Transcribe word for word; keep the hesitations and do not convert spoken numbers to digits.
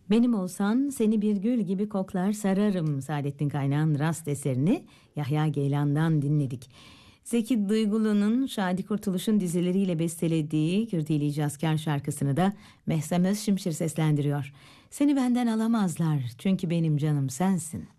Benim olsan seni bir gül gibi koklar sararım. Saadettin Kaynağ'ın Rast eserini Yahya Geylan'dan dinledik. Zeki Duygulu'nun Şadi Kurtuluş'un dizileriyle bestelediği Kürtili Cazkar şarkısını da Mehsem Özşimşir seslendiriyor. Seni benden alamazlar çünkü benim canım sensin.